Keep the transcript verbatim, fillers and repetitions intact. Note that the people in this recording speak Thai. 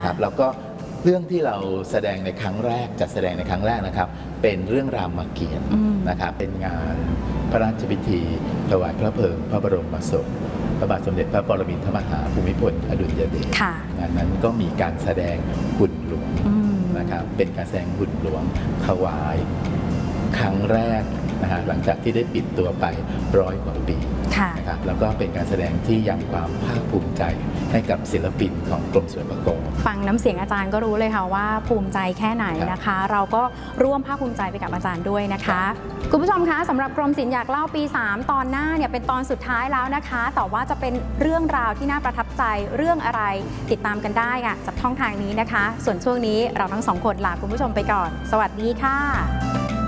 ครับแล้วก็เรื่องที่เราแสดงในครั้งแรกจัดแสดงในครั้งแรกนะครับเป็นเรื่องรามเกียรติ์นะครับเป็นงานพระราชพิธีถวายพระเพลิงพระบรมศพพระบาทสมเด็จพระปรมินทรมหาภูมิพลอดุลยเดชงานนั้นก็มีการแสดงหุ่นหลวงนะครับเป็นการแสดงหุ่นหลวงถวายครั้งแรกนะฮะหลังจากที่ได้ปิดตัวไปร้อยกว่าปีนะครับแล้วก็เป็นการแสดงที่ยังความภาคภูมิใจให้กับศิลปินของกรมศิลปากรฟังน้ำเสียงอาจารย์ก็รู้เลยค่ะว่าภูมิใจแค่ไหนนะคะเราก็ร่วมภาคภูมิใจไปกับอาจารย์ด้วยนะคะคุณผู้ชมคะสำหรับกรมศิลป์อยากเล่าปีสามตอนหน้าเนี่ยเป็นตอนสุดท้ายแล้วนะคะแต่ว่าจะเป็นเรื่องราวที่น่าประทับใจเรื่องอะไรติดตามกันได้ค่ะจากช่องทางนี้นะคะส่วนช่วงนี้เราทั้งสองคนลาคุณผู้ชมไปก่อนสวัสดีค่ะ